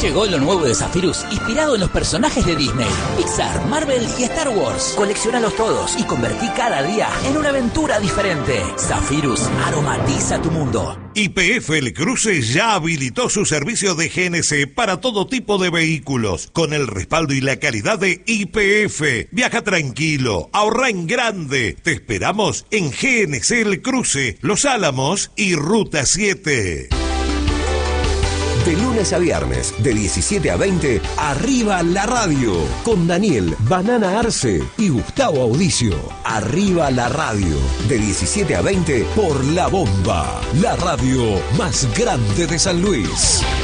Llegó lo nuevo de Zephyrus, inspirado en los personajes de Disney, Pixar, Marvel y Star Wars. Coleccionalos todos y convertí cada día en una aventura diferente. Zephyrus aromatiza tu mundo. YPF El Cruce ya habilitó su servicio de GNC para todo tipo de vehículos, con el respaldo y la calidad de YPF. Viaja tranquilo, ahorra en grande. Te esperamos en GNC El Cruce, Los Álamos y Ruta 7. De lunes a viernes, de 17 a 20, Arriba la Radio, con Daniel Banana Arce y Gustavo Audicio. Arriba la Radio, de 17 a 20, por La Bomba, la radio más grande de San Luis.